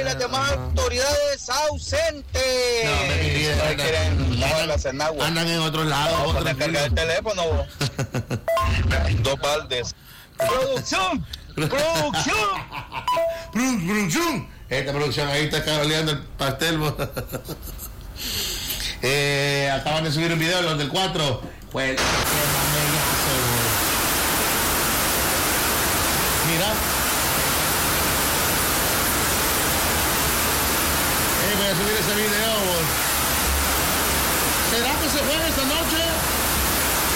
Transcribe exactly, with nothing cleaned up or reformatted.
las demás autoridades ausentes. No, me pide, no andan, quieren andan, hacer agua. andan en otros lados. Vamos a otros cargar el teléfono. Dos baldes. ¡Producción! ¡Producción! ¡Producción! Esta producción, ahí está caroleando el pastel. eh, acaban de subir un video, los del cuatro. Pues, qué mamellazo. Mira. Eh, voy a subir ese video. ¿Será que se juega esta noche?